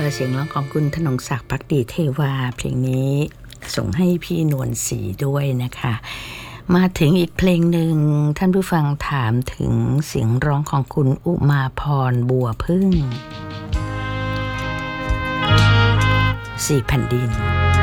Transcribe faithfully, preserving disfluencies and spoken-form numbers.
เสียงร้องของคุณธนงศักดิ์ภักดีเทวาเพลงนี้ส่งให้พี่นวลศรีด้วยนะคะมาถึงอีกเพลงหนึ่งท่านผู้ฟังถามถึงเสียงร้องของคุณอุมาพรบัวพึ่งสี่แผ่นดิน